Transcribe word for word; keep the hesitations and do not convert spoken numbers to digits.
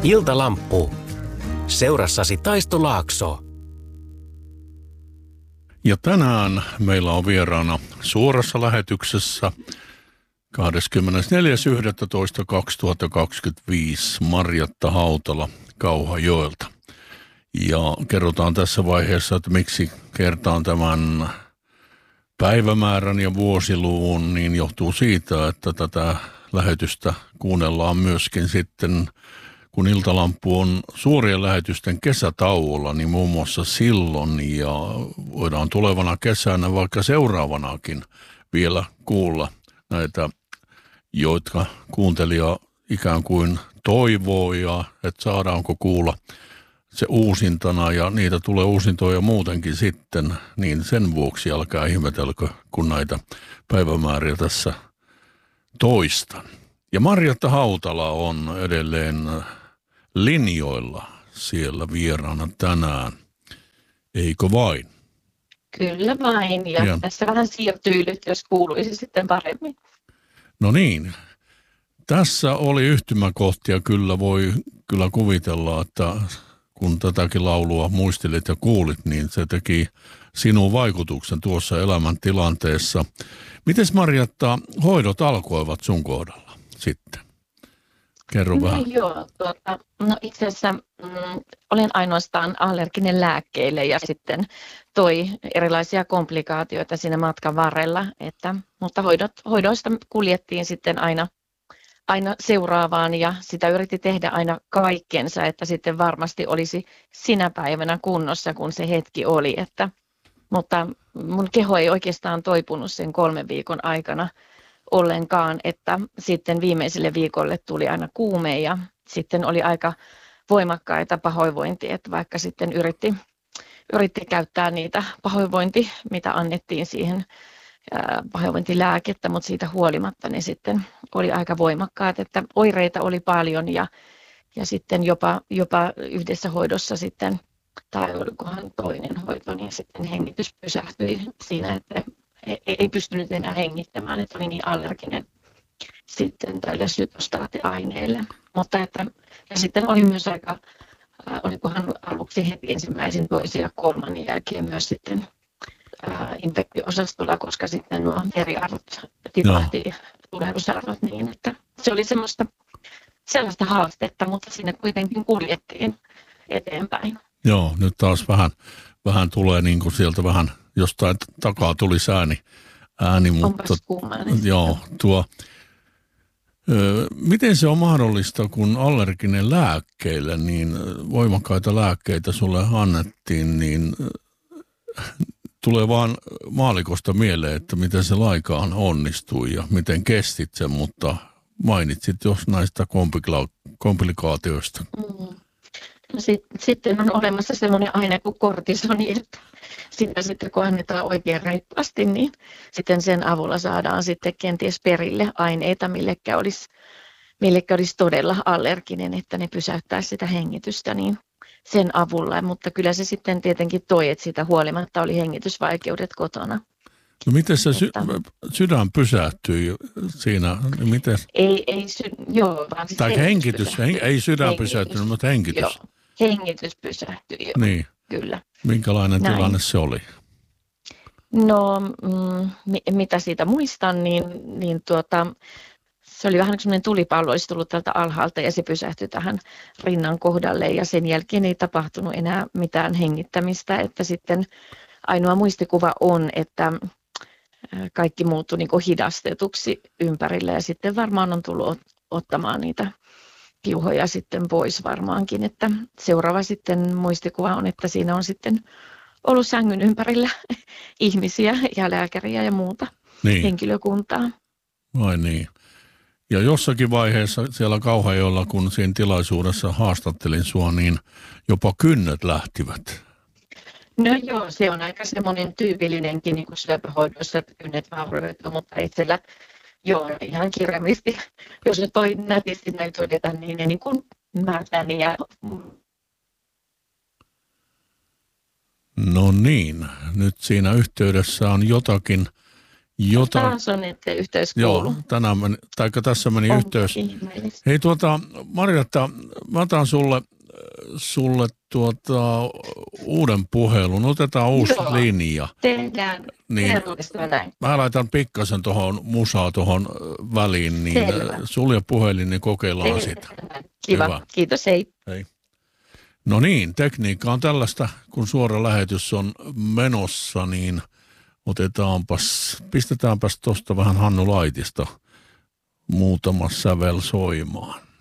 Iltalamppu. Seurassasi Taisto Laakso. Ja tänään meillä on vieraana suorassa lähetyksessä kahdeskymmenesneljäs yhdestoista kaksituhattakaksikymmentäviisi Marjatta Hautala Kauhajoelta. Ja kerrotaan tässä vaiheessa, että miksi kertaan tämän päivämäärän ja vuosiluvun, niin johtuu siitä, että tätä lähetystä kuunnellaan myöskin sitten, kun Iltalamppu on suorien lähetysten kesätauolla, niin muun muassa silloin ja voidaan tulevana kesänä vaikka seuraavanakin vielä kuulla näitä, jotka kuuntelija ikään kuin toivoo ja että saadaanko kuulla se uusintana ja niitä tulee uusintoja muutenkin sitten, niin sen vuoksi älkää ihmetelkö, kun näitä päivämääriä tässä toistan. Ja Marjatta Hautala on edelleen linjoilla siellä vieraana tänään, eikö vain? Kyllä vain, ja, ja. tässä vähän siirtyylyt, jos kuuluisi sitten paremmin. No niin, tässä oli yhtymäkohtia, kyllä voi kyllä kuvitella, että kun tätäkin laulua muistelit ja kuulit, niin se teki sinun vaikutuksen tuossa elämäntilanteessa. Mites Marjatta, hoidot alkoivat sun kohdalla sitten? Kerro vähän. No joo, tuota, no itse asiassa mm, olen ainoastaan allerginen lääkkeille ja sitten toi erilaisia komplikaatioita siinä matkan varrella, että, mutta hoidot, hoidoista kuljettiin sitten aina, aina seuraavaan ja sitä yritti tehdä aina kaikkensa, että sitten varmasti olisi sinä päivänä kunnossa, kun se hetki oli, että, mutta mun keho ei oikeastaan toipunut sen kolmen viikon aikana ollenkaan, että sitten viimeiselle viikolle tuli aina kuume ja sitten oli aika voimakkaita pahoinvointia, että vaikka sitten yritti, yritti käyttää niitä pahoinvointi, mitä annettiin siihen ää, pahoinvointilääkettä, mutta siitä huolimatta ne sitten oli aika voimakkaat, että oireita oli paljon ja, ja sitten jopa, jopa yhdessä hoidossa sitten, tai olikohan toinen hoito, niin sitten hengitys pysähtyi siinä, että ei pystynyt enää hengittämään, että oli niin allerginen sitten tälle sytostaattiaineelle. Mutta että, ja sitten oli myös aika, äh, olikohan aluksi heti ensimmäisen, toisen ja kolmannen jälkeen myös sitten äh, infektio-osastolla, koska sitten nuo eri arvot tipahti no. tulehdusarvot niin, että se oli semmoista, sellaista haastetta, mutta siinä kuitenkin kuljettiin eteenpäin. Joo, nyt taas vähän, vähän tulee niin kuin sieltä vähän jostain takaa tuli ääni, ääni mutta joo, tuo, ö, miten se on mahdollista, kun allerginen lääkkeille, niin voimakkaita lääkkeitä sulle annettiin, niin tulee vaan maalikosta mieleen, että miten se laikaan onnistui ja miten kestit sen, mutta mainitsit jos näistä komplikla- komplikaatioista. Mm. Sitten on olemassa sellainen aine kuin kortisoni, että sitä sitten kun annetaan oikein reippaasti, niin sitten sen avulla saadaan sitten kenties perille aineita, millekä olisi, millekä olisi todella allerginen, että ne pysäyttäisi sitä hengitystä niin sen avulla. Mutta kyllä se sitten tietenkin toi, että sitä huolimatta oli hengitysvaikeudet kotona. No miten se sy- sydän pysähtyi siinä? Miten? Ei, ei sy- joo, vaan siis tai hengitys, hengitys ei sydän hengitys. pysähtynyt, mutta hengitys. Joo, hengitys pysähtyi, joo. Niin. Kyllä. Minkälainen Näin. tilanne se oli? No, mm, mitä siitä muistan, niin, niin tuota, se oli vähän semmoinen tulipallo, olisi tullut tältä alhaalta ja se pysähtyi tähän rinnan kohdalle ja sen jälkeen ei tapahtunut enää mitään hengittämistä, että sitten ainoa muistikuva on, että kaikki muuttui niin kuin hidastetuksi ympärillä ja sitten varmaan on tullut ottamaan niitä piuhoja sitten pois varmaankin, että seuraava sitten muistikuva on, että siinä on sitten ollut sängyn ympärillä ihmisiä ja lääkäriä ja muuta niin. henkilökuntaa. Vai niin. Ja jossakin vaiheessa siellä Kauhajoella, kun siinä tilaisuudessa haastattelin sua, niin jopa kynnet lähtivät. No joo, se on aika semmoinen tyypillinenkin niin kuin syöpähoidossa, että kynnet vaurioituu, mutta itsellä joo, ihan kirjaimisesti, jos nyt voi nätisti näin todeta, niin ne niin kuin määräni ja... No niin, nyt siinä yhteydessä on jotakin Jota, taas on, että yhteys joo, kuuluu. tänään meni, taikka tässä meni On yhteys. ihmeellistä. Hei tuota, Marjatta, mä otan sulle, sulle tuota, uuden puhelun. Otetaan uusi Joo. linja. Tehdään, Niin. tehdään uudestaan näin. Mä laitan pikkasen tuohon musaa tuohon väliin, niin Selvä. sulje puhelin, niin kokeillaan Tehdään. sitä. Kiva, Hyvä. kiitos, hei. Hei. No niin, tekniikka on tällaista, kun suora lähetys on menossa, niin otetaanpas, pistetäänpäs tuosta vähän Hannu Laitista muutama sävel soimaan.